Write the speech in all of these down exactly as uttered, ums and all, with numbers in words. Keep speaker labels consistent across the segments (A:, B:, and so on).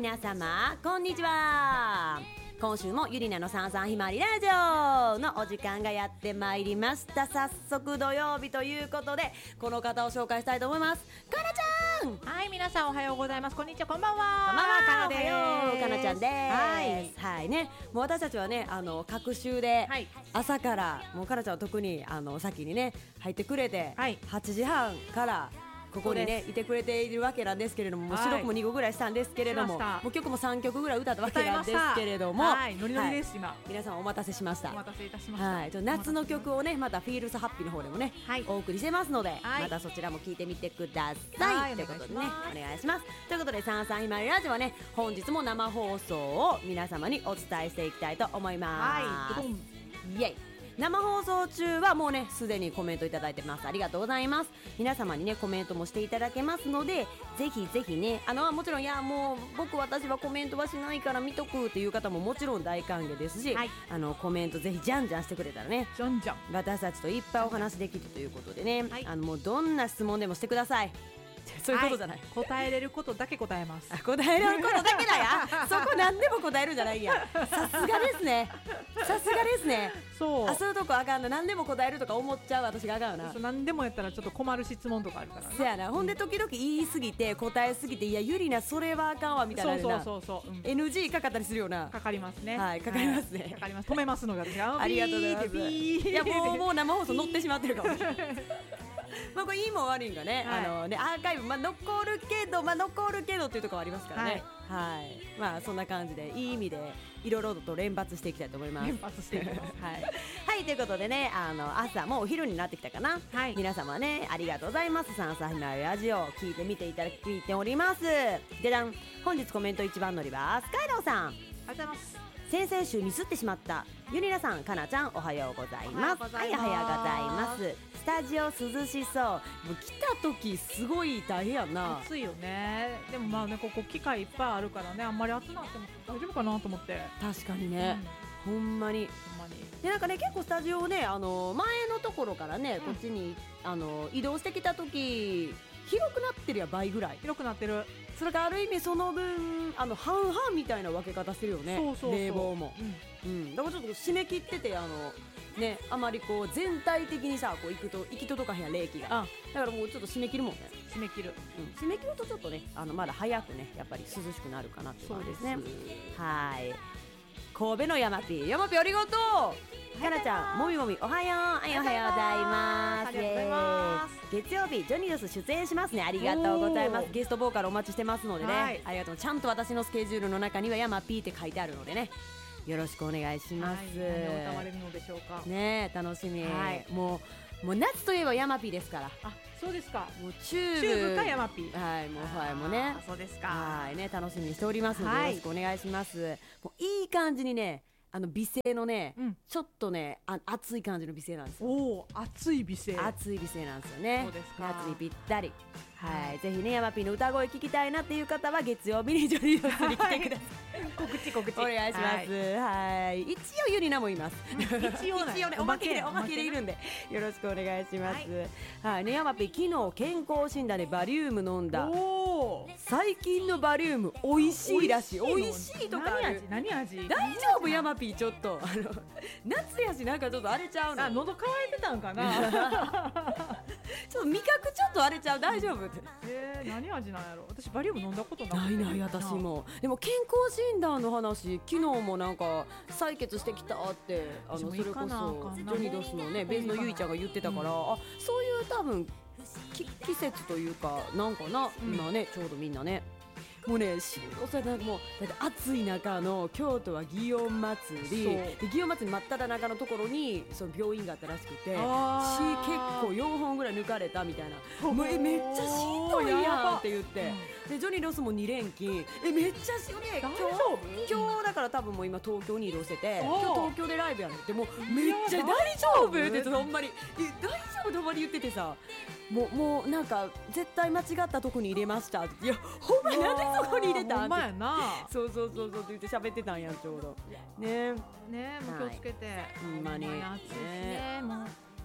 A: 皆様こんにちは。今週もゆりなのさんさんひまわりラジオのお時間がやってまいりました。早速土曜日ということでこの方を紹介したいと思います。かなちゃん。
B: はい、皆さんおはようございます。こんにちは、こんばんは。
A: こんばんは、
B: かなです。
A: おはよう、かなちゃんです。
B: はい、
A: はいね、もう私たちはね、あの各週で、
B: はい、
A: 朝からもうかなちゃんは特にあの先にね入ってくれて、はい、はちじはんからここにねいてくれているわけなんですけれども、もう収録もにこぐらいしたんですけれども、もう曲もさんきょくぐらい歌ったわけなんですけれども、
B: はい、ノリノリです、はい、今
A: 皆さんお待たせしました。
B: お待たせいたしました、
A: はい、夏の曲をねまたフィールスハッピーの方でもね、はい、お送りしてますので、はい、またそちらも聞いてみてください、はい、ということでねお願いします。ということでさんさんひまわりラジオはね本日も生放送を皆様にお伝えしていきたいと思います、はい、イエイ。生放送中はもうねすでにコメントいただいてます。ありがとうございます。皆様にねコメントもしていただけますので、ぜひぜひね、あのもちろんいやもう僕私はコメントはしないから見とくっていう方ももちろん大歓迎ですし、はい、あのコメントぜひじゃんじゃんしてくれたらね、
B: じゃんじゃん
A: 私たちといっぱいお話できるということでね、はい、あのもうどんな質問でもしてください。そういうことじゃない、はい、
B: 答えれることだけ答えます。
A: あ、答えれることだけだやそこ何でも答えるんじゃないや。さすがですね、さすがですね。そう、あ、そういうとこあかんな。何でも答えるとか思っちゃう私があかんな。
B: 何でもやったらちょっと困る質問とかあるからね。
A: そやな、ほんで時々言いすぎて答えすぎて、いやゆりなそれはあかんわみたいな。
B: そうそうそうそう、うん、
A: エヌジー かかったりするよな。
B: かかりますね。
A: はい、かかりますね、はい、
B: かかります。止めますのが私
A: ありがとうございます。いやもうもう生放送乗ってしまってるかもしれないまあこれいいも悪いんがね、はい、あのねアーカイブ、まあ、残るけど、まあ、残るけどっていうところはありますからね、はい、はい、まあそんな感じでいい意味でいろいろと連発していきたいと思います。
B: 連発していきます
A: はい、はい、ということでね、あの朝もうお昼になってきたかな、はい、皆様ねありがとうございます。さんさんひまわりラジオ聞いてみていただいております。じゃじゃん、本日コメント一番乗りはスカイローさん。
B: ありがとうございます。
A: 先々週ミスってしまったゆりなさん、かなちゃんおはようございます。はい、おはようございます。スタジオ涼しそう。もう来た時すごい大変やんな。
B: 暑いよね。でもまあね、ここ機械いっぱいあるからね、あんまり暑なっても大丈夫かなと思って。
A: 確かにね、うん、ほんまにほんまに。でなんかね結構スタジオね、あの前のところからね、うん、こっちにあの移動してきた時広くなってるや倍ぐらい
B: 広くなってる。
A: それからある意味その分あの半々みたいな分け方してるよね。そうそうそう、冷房も、うんうん、だからちょっと締め切ってて、あのね、あまりこう全体的にさこう行くと行き届かへんや冷気が。だからもうちょっと締め切るもんね。
B: 締め切る、
A: うん、締め切るとちょっとねあのまだ早くねやっぱり涼しくなるかなっていう感じですね。はい、神戸の山ピー山ピーありがとう。かなちゃんもみもみおはよう。はい、おはようございます。
B: ありがとうございます。
A: 月曜日ジョニードス出演しますね。ありがとうございます。ゲストボーカルお待ちしてますのでね、はい、ありがとう。ちゃんと私のスケジュールの中には山ピーって書いてあるのでね、よろしくお願いします。
B: はい、何を歌われるのでしょうか
A: ね、楽しみ、はい、もうもう夏といえば山ピーですから。
B: あ、そうですか。
A: もうチューブ、
B: チューブか山ピー、
A: はいもうはいもうね、
B: そうですか。
A: はいね、楽しみにしておりますので、はい、よろしくお願いします。もういい感じにね、あの美声のね、うん、ちょっとねあ熱い感じの美声なんですよ。
B: おお、熱い美声。
A: 熱い美声なんですよね。
B: そうですか。
A: 夏にぴったり。はい、ぜひね山ピーの歌声聞きたいなっていう方は月曜日にジョニードスに来てください。
B: はい、告知告知
A: お願いします。はい、はい、一応ゆりなもいます。
B: 一応
A: 一応ねおまけでおまけでいるんでよろしくお願いします。はい、はい、ね山ピー昨日健康診断でバリウム飲んだ。お最近のバリウム美味しいらしい。美味しいとかある。
B: 何味？何味？
A: 大丈夫山ピーちょっとあの夏やしなんかちょっと荒れちゃうの。
B: あ、喉乾いてたんかな。
A: ちょっと味覚ちょっと荒れちゃう。大丈夫？
B: えー、何味なんやろ。私バリウム飲んだこと
A: ないない私も。でも健康診断の話昨日もなんか採血してきたってあのそれこそジョニードスのねベースのゆいちゃんが言ってたから、うん、あそういう多分き季節というかなんかな、うん、今ねちょうどみんなねもうねしんどさだもうだって暑い中の京都は祇園祭りで祇園祭り真っ只中のところにその病院があったらしくて、血結構よんほんぐらい抜かれたみたいな。もうえめっちゃしんどいやんって言って、うん、でジョニーロスもに連勤えめっちゃしんどい。今日今日だから多分もう今東京に移動してて今日東京でライブやねんってもうめっちゃ大丈夫ってほんまにえ大丈夫ってほんまに言っててさ。もう、もうなんか絶対間違ったとこに入れましたって。いやほんまになんでそこに入れたんって。
B: ほんまやな。
A: そうそうそうそうって言って喋ってたんやんちょうどね。
B: ねもう気をつけて、
A: はい、ほんまに
B: 暑いしね、もう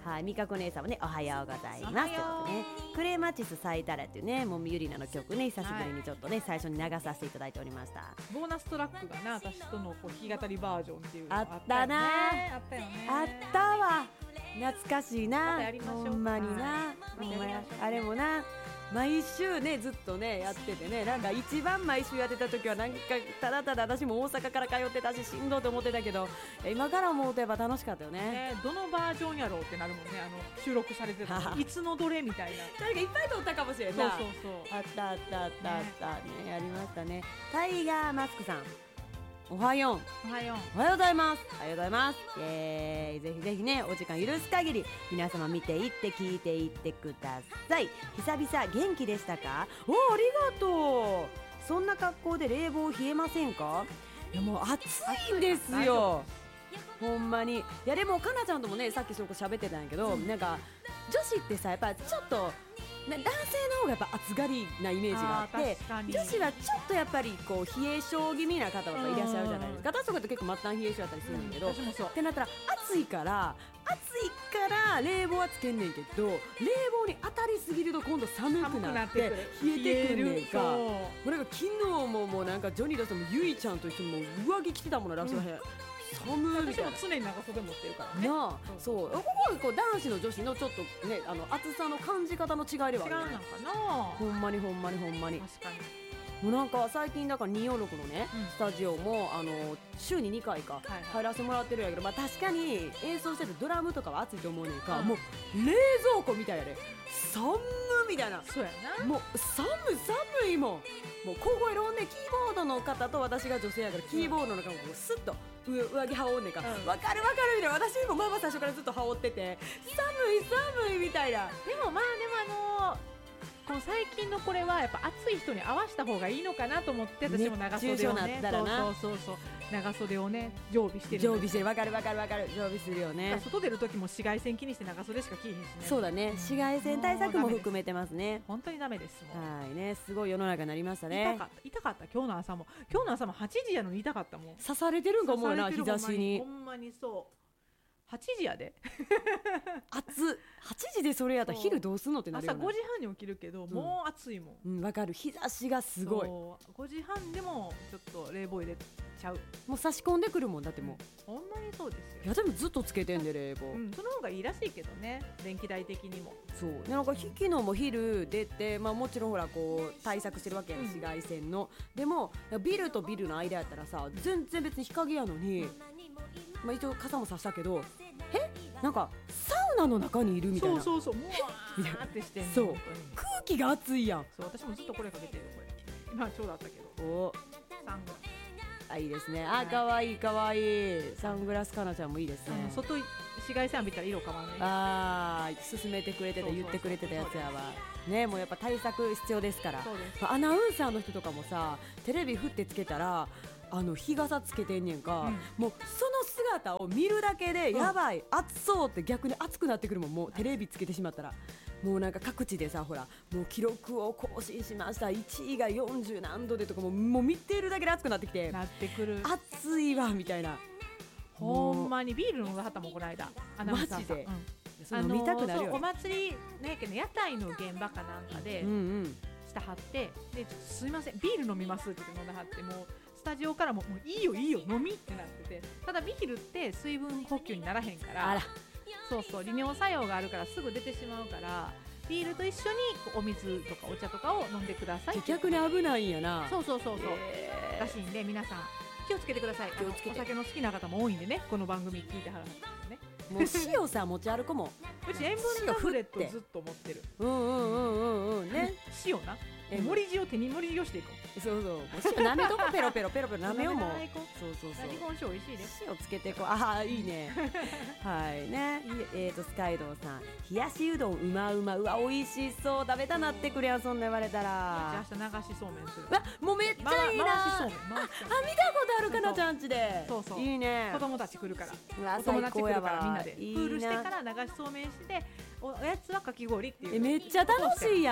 A: はい、味覚姉さんもねおはようございますということでね、クレマチス咲いたらっていうね、もうゆりなの曲ね、久しぶりにちょっとね、はい、最初に流させていただいておりました。
B: ボーナストラックがね、私とのこう弾き語りバージョンっていうの
A: あったな、
B: あったよね、
A: あったわ、懐かしいな、
B: ほ
A: んまにな、ほんまやあれもな、毎週ねずっとねやっててね、なんか一番毎週やってた時はなんかただただ私も大阪から通ってたししんどいと思ってたけど、今から思うとやっぱ楽しかったよね。
B: ね、どのバージョンやろうってなるもんね、あの収録されてたいつのどれみたいな
A: 誰かいっぱい撮ったかもしれんない。
B: そうそうそう、
A: あったあったあったあったね、ね、やりましたね。タイガーマスクさん、おはよう
B: おはよう
A: おはようございます、おはようございます、イエーイ、ぜひぜひねお時間許す限り皆様見ていって聞いていってください。久々元気でしたか？おー、ありがとう。そんな格好で冷房冷えませんか？いやもう暑いんですよ、ほんまに。いやでもかなちゃんともねさっきそこ喋ってたんやけど、うん、なんか女子ってさやっぱちょっと男性の方がやっぱ暑がりなイメージがあって、女子はちょっとやっぱりこう冷え性気味な方がいらっしゃるじゃないですか。私とかって結構末端冷え性だったりするんだけど、うん、ってなったら暑いから暑いから冷房はつけんねんけど、冷房に当たりすぎると今度寒くなって冷えてくるねんか。もうなんか昨日ももうなんかジョニーだともゆいちゃんと一緒にもう上着着てたもんな、ラスト編、うん、寒いみたいな。
B: 私も常に長袖持ってるからね。
A: なあ、そう、ここはこう男子の女子のちょっとね、あの暑さの感じ方の違いではあるよね。
B: 違うなんかな。
A: ほんまにほんまにほんまに。
B: 確かに。
A: もうなんか最近だからにーよんろくのね、うん、スタジオもあの週ににかいか入らせてもらってるんやけど、まあ確かに演奏しててドラムとかは熱いと思うねんか、うん、もう冷蔵庫みたいやで、寒みたいな。
B: そうやな。
A: もう寒い寒いもん。もう小声のね、キーボードの方と私が女性やから、キーボードの方もスッと上, 上着羽織んねんか、うん、わかるわかるみたいな。私もまあまあ最初からずっと羽織ってて寒い寒いみたいな。
B: でもまあでもあのーこの最近のこれはやっぱ暑い人に合わせた方がいいのかなと思って、私も長袖をね、そうそうそうそう、長袖をね常備してる。
A: 常備してる、わかるわかるわかる、常備するよね。
B: 外出る時も紫外線気にして長袖しか着いへんしね。
A: そうだね、紫外線対策も含めてますね。
B: 本当にダメです。
A: はいね、すごい世の中になりましたね。
B: 痛かった痛かった。今日の朝も今日の朝もはちじやのに痛かったもん。
A: 刺されてるんかもうな、日差しに。
B: ほんまにそう。はちじやで
A: 暑はちじでそれやったら昼どうすんのってなるよね。
B: 朝ごじはんに起きるけど、うん、もう暑いもん。
A: うん、わかる。日差しがすごい。
B: ごじはんでもちょっと冷房入れちゃう。
A: もう差し込んでくるもんだっても
B: う、うん、ほんまにそうですよ。
A: いやでもずっとつけてんで冷房、
B: うん、その方がいいらしいけどね、電気代的にも。
A: そうなんか昨日も昼出て、まあ、もちろんほらこう対策してるわけやん、紫外線の。でもビルとビルの間やったらさ、全然別に日陰やのに、まあ、一応傘もさしたけど、えなんかサウナの中にいるみたいな。
B: そうそうそう、もうわーってしてんの。
A: そう、空気が熱いやん。
B: そう、私もずっとこれかけてる。これ今ちょうどあったけど。
A: お
B: サングラス、
A: あ、いいですね。あ、かわいいかわいい。サングラスかなちゃんもいいですね。
B: 外紫外線浴びたら色変わるね。
A: ああ、勧めてくれてた、言ってくれてたやつやわね。もうやっぱ対策必要ですから。アナウンサーの人とかもさ、テレビ振ってつけたらあの日傘つけてんねんか、うん、もうその姿を見るだけでやばい、うん、暑そうって逆に暑くなってくるもん。もうテレビつけてしまったらもうなんか各地でさ、ほらもう記録を更新しました、いちいがよんじゅうなんどでとか、もう、もう見ているだけで暑くなってきて、
B: なってくる、
A: 暑いわみたいな。
B: ほんまにビール飲んだはったもんこの間、アナウンサーさん。マジで、
A: うん、その見たくなるよ、ね、
B: お祭りね、屋台の現場かなんかで、うんうん、したはって、ですいませんビール飲みますって飲んだはって、もうスタジオからも、もういいよいいよ飲みってなってて、ただビールって水分補給にならへんから、あら、そうそう、利尿作用があるからすぐ出てしまうから、ビールと一緒にお水とかお茶とかを飲んでください。
A: 逆に危ないんやな。
B: そうそうそうそう、えー、らしいんで、皆さん気をつけてください。気をつけて。お酒の好きな方も多いんでね、この番組聞いてはるんですね。
A: もう塩さ持ち歩くもん。
B: うち塩分タブレットずっと持ってる。
A: うんうんうんうんうんね。
B: 塩な。盛り塩手に盛り塩していこう。
A: そうそう。塩舐めとこ、ペロペロペロペロ舐めようもう。
B: そうそうそう。日本酒美味しいです。
A: 塩つけてこう。ああいいね。はいね。えっとスカイドウさん、冷やしうどんうまうま、うわ美味しそう。食べたなってくれや、そんな言われたら。
B: 明日流しそうめんする。
A: わもうめっちゃいいな。
B: 回しそうめん。
A: あ見たことあるかなちゃんちで。
B: そうそう。
A: いいね。
B: 子供たち来るから。
A: お友達来るから
B: みんなでプールしてから流しそうめんして、おやつはかき氷っていう。
A: めっちゃ楽しいやん。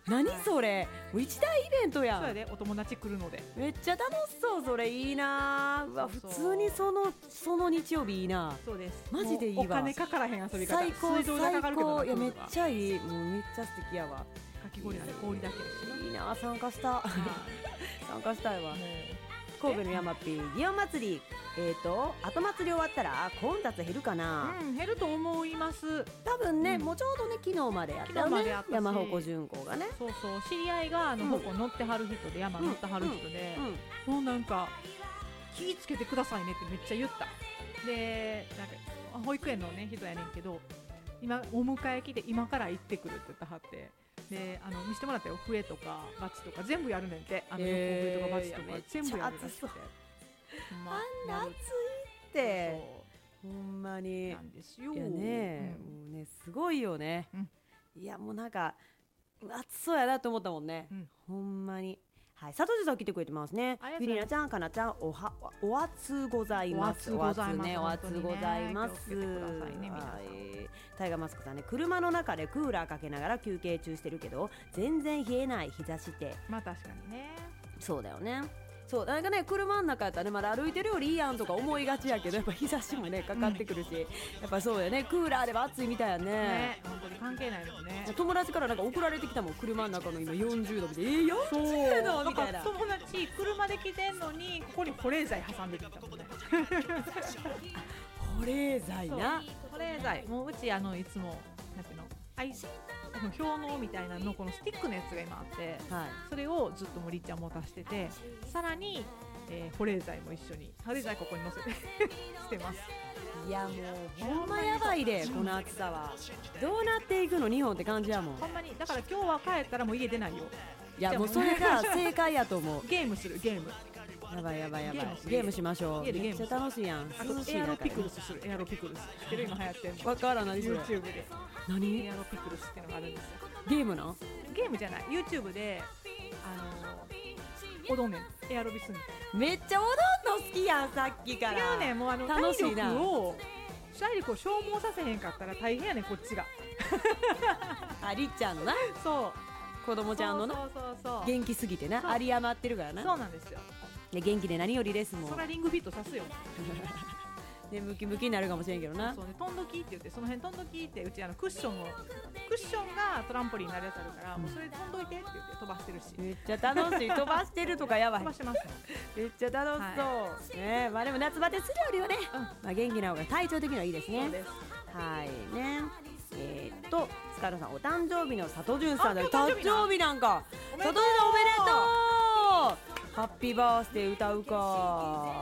A: 何それ、もう一大イベントやん。
B: そうやで、お友達来るので
A: めっちゃ楽しそう。それいいな。うわ、
B: そうそう
A: 普通にそのその日曜日いいな。
B: そうです。
A: マジでいいわ。
B: お金かからへん遊び方。
A: 最高
B: 水道代かかるけどな。
A: 最高。いやめっちゃいい。もうめっちゃ素敵やわ。
B: かき氷なんで氷だけです
A: いいな、参加した参加したいわ。神戸の山ピー祇園祭り、えーと後祭り終わったら混雑減るかな。
B: うん減ると思います。
A: 多分ね、
B: うん
A: もうちょうどね昨日までやったよね
B: 昨日までやったし
A: 山鉾巡行がね。
B: そうそう、知り合いがあの
A: うん
B: 鉾乗ってはる人で山乗ってはる人で、
A: うん
B: もうなんか気ぃつけてくださいねってめっちゃ言った。でなんか保育園のね人やねんけど、今お迎え来て今から行ってくるって言ってはって、であの見せてもらったよ。笛とかバチとか全部やるねんて。あの横笛とかバチとか
A: えー
B: 全部やるらしくて、
A: めっちゃ暑そう
B: ほんま
A: あんな暑いっ
B: そ
A: てほんまに。
B: うなんですよ。
A: いやね、
B: うん
A: もうねすごいよね、
B: うん
A: いやもうなんか暑そうやなと思ったもんね、
B: うん
A: ほんまに。はい、佐藤さん来てくれてますね。
B: ありがとうございます
A: フィリナちゃん、かなちゃん、おはお熱ございます。
B: お熱ございます
A: ね、お熱ございます。
B: 本当にね気をつけてくださいね皆さん
A: はいタイガーマスクさんね、車の中でクーラーかけながら休憩中してるけど全然冷えない日差しって。
B: まあ確かにね。
A: そうだよね。そうなんかね、車の中やったらねまだ歩いてるよりいいやんとか思いがちやけど、やっぱ日差しもねかかってくるし、やっぱそうだよね、クーラーでは暑いみたいやね。
B: ね本当に関係ないもんね。
A: 友達からなんか送られてきたもん、車の中の今よんじゅうどで、えー、
B: そう
A: よんじゅうどみたいな。
B: 友達車で来てんのにここに保冷剤挟んできたもんね。
A: 保冷剤な。
B: 保冷剤もううちあのいつもなんていうのアイス氷のみたいなのこのスティックのやつが今あって、
A: はい、
B: それをずっともりっちゃん持たしてて、さらに、えー保冷剤も一緒に保冷剤ここに乗せてしてます。
A: いやもうほんまやばいで、この暑さはどうなっていくの日本って感じやもん。
B: ほんまにだから今日は帰ったらもう家出ないよ。
A: いやもうそれが正解やと思う。
B: ゲームするゲーム。
A: やばいやばいやばい、
B: ゲームする
A: ゲームしましょう。
B: 家でゲームする
A: めっちゃ楽しいやん。
B: あと
A: 涼しい
B: エアロ
A: 中で
B: ピクルスするエアロピクルス知ってる今流行ってんの。
A: わからないそれ
B: YouTube で
A: 何
B: エアロピクルスっていうのがあるんですよ。
A: ゲームなん。
B: ゲームじゃない YouTube であのー、踊んねんエアロビスみたい
A: めっちゃ踊んの好きやんさっきから。
B: な。違うねんもうあの
A: 楽しいな
B: 体力を体力を消耗させへんかったら大変やねんこっちが。
A: ありっちゃんのな
B: そう
A: 子供ちゃんのな
B: そうそうそうそう
A: 元気すぎてな
B: そう
A: 有り余ってるからな。
B: そうなんですよ。
A: で元気で何よりですもん。
B: そらリングフィットさすよ。
A: でムキムキになるかもしれんけどな。
B: そうね、飛んどきって言ってその辺飛んどきってうちあのクッションもクッションがトランポリンになるやつあるから、もうそれ飛んどいてって言って飛ばしてるし。
A: めっちゃ楽しい。飛ばしてるとかやばい
B: 飛ばしてます。
A: めっちゃ楽しそう、ね。まあでも夏バテするよりはね、
B: うん
A: まあ元気な方が体調的にはいいですね。
B: そうです。
A: はいね。えー、っとスカルさんお誕生日の佐藤潤さんだよ。
B: あ今日
A: 誕
B: 誕生日な
A: 生日なんか
B: おめでとう
A: 佐藤潤さんおめでとう。ハッピーバースデー歌うか。